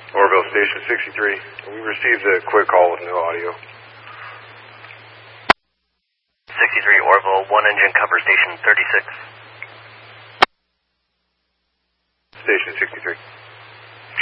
Orville Station 63. We received a quick call with no audio. 63 Orville, one engine cover station 36. Station 63.